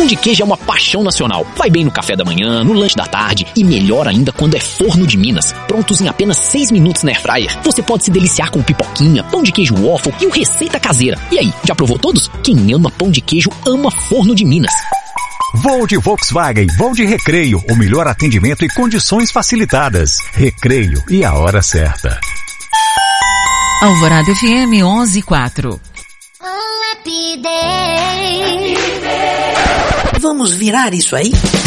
Pão de queijo é uma paixão nacional. Vai bem no café da manhã, no lanche da tarde e melhor ainda quando é forno de Minas. Prontos em apenas 6 minutos na airfryer. Você pode se deliciar com pipoquinha, pão de queijo waffle e o receita caseira. E aí, já provou todos? Quem ama pão de queijo ama forno de Minas. Voo de Volkswagen, voo de Recreio, o melhor atendimento e condições facilitadas. Recreio e a hora certa. Alvorada FM 11:04. Vamos virar isso aí?